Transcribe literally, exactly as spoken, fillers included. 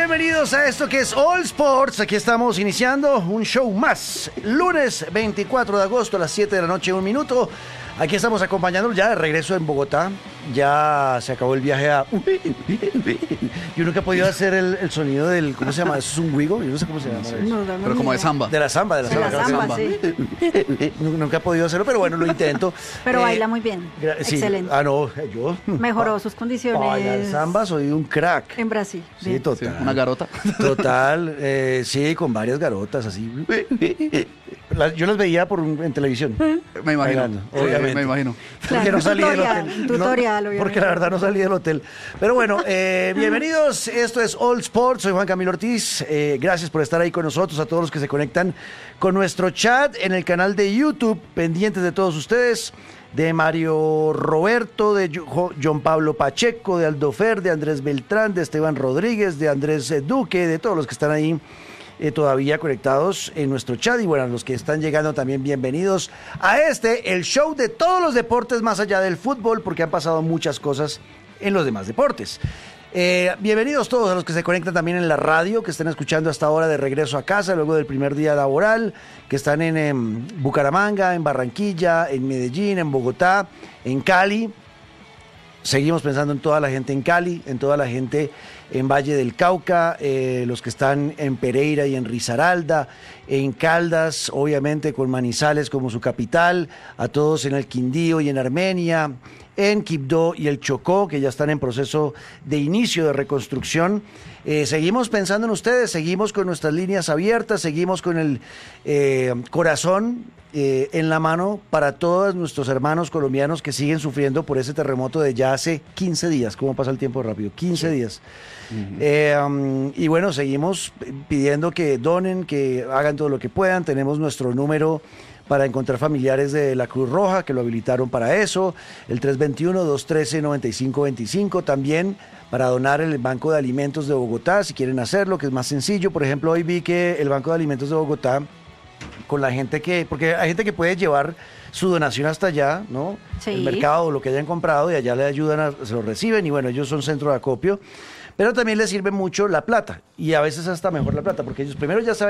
bienvenidos a esto que es All Sports. Aquí estamos iniciando un show más. Lunes veinticuatro de agosto a las siete de la noche, un minuto. Aquí estamos acompañándolos ya de regreso en Bogotá. Ya se acabó el viaje a... Yo nunca he podido hacer el, el sonido del... ¿Cómo se llama? ¿Eso es un wigo? Yo no sé cómo se llama. No, no, no, pero como de samba. De la samba, de la de samba. la samba, sí. Nunca he podido hacerlo, pero bueno, lo intento. Pero Eh, baila muy bien. sí. Excelente. Ah, no, yo... Mejoró sus condiciones. Bailar samba, soy un crack. En Brasil. Sí, Bien. total. Sí, una garota. Total, eh, sí, con varias garotas así. Las- yo las veía por un- en televisión. Me imagino. Bailando, Sí, obviamente. me imagino. Porque Claro, no un salí del tutorial, hotel. un tutorial, No, obviamente. porque la verdad no salí del hotel. Pero bueno, eh, bienvenidos. Esto es All Sports. Soy Juan Camilo Ortiz. Eh, gracias por estar ahí con nosotros, a todos los que se conectan con nuestro chat en el canal de YouTube. Pendientes de todos ustedes. De Mario Roberto, de Jo- John Pablo Pacheco, de Aldo Fer, de Andrés Beltrán, de Esteban Rodríguez, de Andrés eh, Duque, de todos los que están ahí eh, todavía conectados en nuestro chat. Y bueno, a los que están llegando también, bienvenidos a este, el show de todos los deportes más allá del fútbol, porque han pasado muchas cosas en los demás deportes. Eh, bienvenidos todos a los que se conectan también en la radio, que están escuchando hasta ahora de regreso a casa, luego del primer día laboral, que están en, em, Bucaramanga, en Barranquilla, en Medellín, en Bogotá, en Cali. Seguimos pensando en toda la gente en Cali, en toda la gente en Valle del Cauca, eh, los que están en Pereira y en Risaralda, en Caldas, obviamente con Manizales como su capital, a todos en el Quindío y en Armenia, en Quibdó y el Chocó, que ya están en proceso de inicio de reconstrucción. Eh, seguimos pensando en ustedes, seguimos con nuestras líneas abiertas, seguimos con el eh, corazón eh, en la mano para todos nuestros hermanos colombianos que siguen sufriendo por ese terremoto de ya hace quince días. ¿Cómo pasa el tiempo rápido? quince días. Uh-huh. eh, um, y bueno, seguimos pidiendo que donen, que hagan todo lo que puedan. Tenemos nuestro número para encontrar familiares de la Cruz Roja, que lo habilitaron para eso, el tres dos uno, dos uno tres, nueve cinco dos cinco, también para donar el Banco de Alimentos de Bogotá, si quieren hacerlo, que es más sencillo. Por ejemplo, hoy vi que el Banco de Alimentos de Bogotá, con la gente que, porque hay gente que puede llevar su donación hasta allá, ¿no? Sí. El mercado o lo que hayan comprado, y allá le ayudan, a, se lo reciben, y bueno, ellos son centro de acopio, pero también les sirve mucho la plata, y a veces hasta mejor la plata, porque ellos primero ya saben